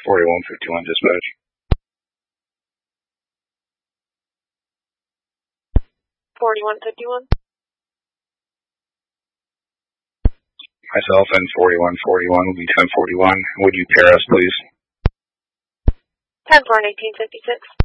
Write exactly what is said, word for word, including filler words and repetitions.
forty-one fifty-one dispatch. forty-one fifty-one. Myself and forty-one forty-one will be ten forty-one. Would you pair us, please? ten four and eighteen fifty-six.